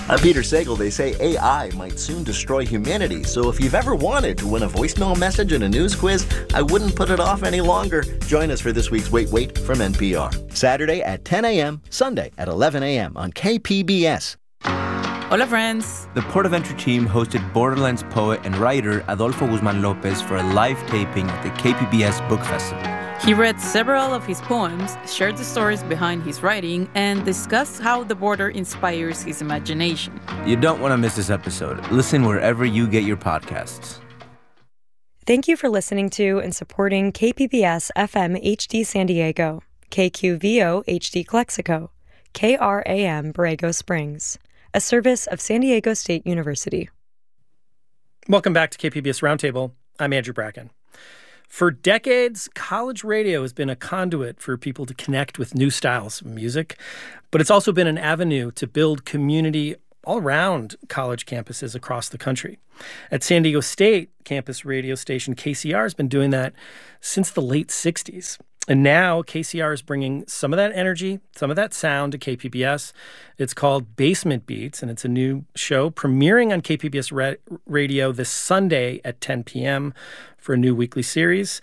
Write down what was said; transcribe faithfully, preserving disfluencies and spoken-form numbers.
I'm Peter Sagal. They say A I might soon destroy humanity, so if you've ever wanted to win a voicemail message in a news quiz, I wouldn't put it off any longer. Join us for this week's Wait Wait from N P R. Saturday at ten a.m., Sunday at eleven a.m. on K P B S. Hola, friends. The Port of Entry team hosted Borderlands poet and writer Adolfo Guzman Lopez for a live taping at the K P B S Book Festival. He read several of his poems, shared the stories behind his writing, and discussed how the border inspires his imagination. You don't want to miss this episode. Listen wherever you get your podcasts. Thank you for listening to and supporting K P B S F M H D San Diego, K Q V O H D Calexico, K R A M Borrego Springs, a service of San Diego State University. Welcome back to K P B S Roundtable. I'm Andrew Bracken. For decades, college radio has been a conduit for people to connect with new styles of music, but it's also been an avenue to build community all around college campuses across the country. At San Diego State campus radio station K C R has been doing that since the late sixties. And now K C R is bringing some of that energy, some of that sound to K P B S. It's called Basement Beats, and it's a new show premiering on K P B S ra- Radio this Sunday at ten p.m. for a new weekly series.